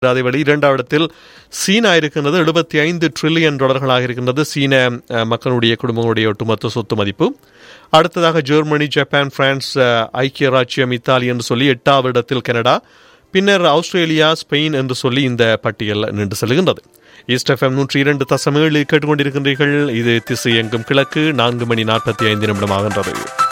அதேவேளை இரண்டாவது இடத்தில் சீனா இருக்கின்றது. $75 trillion இருக்கின்றது சீன மக்களுடைய குடும்பங்களுடைய ஒட்டுமொத்த சொத்து மதிப்பு. அடுத்ததாக ஜெர்மனி, ஜப்பான், பிரான்ஸ், ஐக்கிய ராச்சியம், இத்தாலி என்று சொல்லி 8வது இடத்தில் கனடா, பின்னர் ஆஸ்திரேலியா, ஸ்பெயின் என்று சொல்லி இந்த பட்டியல் நின்று செல்கின்றது. ஈஸ்ட் FM 102.7 கேட்டுக்கொண்டிருக்கின்றீர்கள். இது திசை எங்கும் கிழக்கு. 4:45 ஆகின்றது.